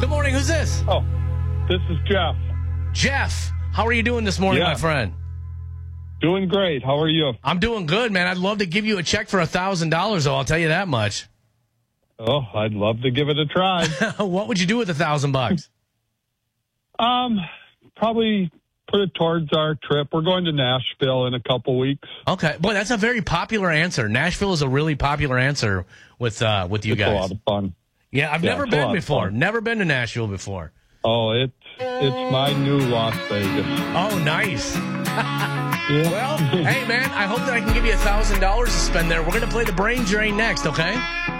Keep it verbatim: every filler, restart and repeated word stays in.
Good morning. Who's this? Oh, this is Jeff. Jeff. How are you doing this morning, Yeah. my friend? Doing great. How are you? I'm doing good, man. I'd love to give you a check for one thousand dollars, though. I'll tell you that much. Oh, I'd love to give it a try. What would you do with a thousand bucks? Um, probably put it towards our trip. We're going to Nashville in a couple weeks. Okay. Boy, that's a very popular answer. Nashville is a really popular answer with uh, with you It's guys. a lot of fun. Yeah, I've Yeah, never it's a been lot of before. fun. Never been to Nashville before. Oh, it's it's my new Las Vegas. Oh, nice. Yeah. Well, hey, man, I hope that I can give you one thousand dollars to spend there. We're going to play the brain drain next, okay?